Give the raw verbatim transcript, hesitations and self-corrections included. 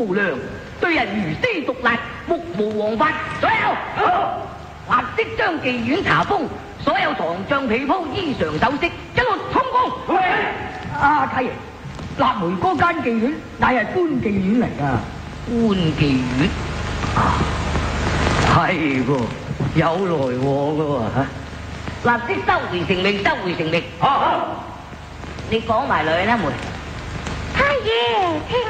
無良，對人如斯毒辣，目無王法。所有立即將妓院查封，所有床帳被鋪、衣裳首飾一律充公。 啊，太爺，立梅嗰間妓院乃係官妓院嚟噶。 官妓院啊，係喎，有來往噶喎嚇。立即收回成命，收回成命。好好，你講埋嚟啦，梅。 太爺，聽